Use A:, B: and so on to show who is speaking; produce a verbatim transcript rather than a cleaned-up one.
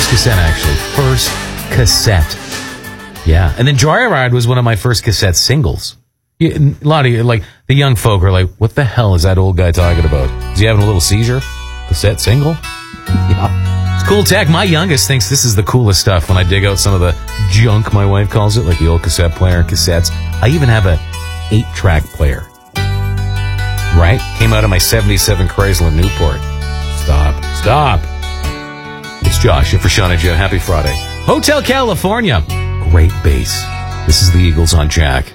A: first cassette, actually. First cassette. Yeah. And then Joyride was one of my first cassette singles. Yeah, a lot of you, like, the young folk are like, what the hell is that old guy talking about? Is he having a little seizure? Cassette single? Yeah. It's cool tech. My youngest thinks this is the coolest stuff when I dig out some of the junk, my wife calls it, like the old cassette player, cassettes. I even have a eight-track player. Right? Came out of my seventy-seven Chrysler Newport. Stop. Stop. It's Josh for Sean and Joe. Happy Friday. Hotel California. Great bass. This is the Eagles on Jack.